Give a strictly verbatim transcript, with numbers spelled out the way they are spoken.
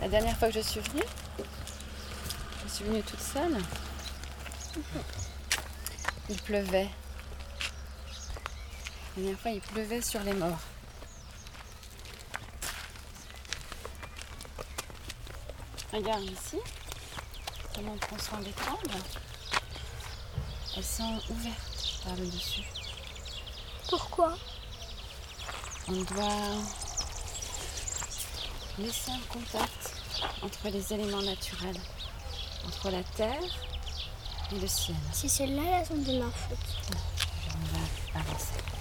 La dernière fois que je suis venue, je suis venue toute seule. Il pleuvait. La dernière fois, il pleuvait sur les morts. Regarde ici, comment on prend soin des tendres. Elles sont ouvertes par le dessus. Pourquoi? On doit laisser un contact entre les éléments naturels, entre la terre et le ciel. C'est celle-là la zone de ma faute. On va avancer.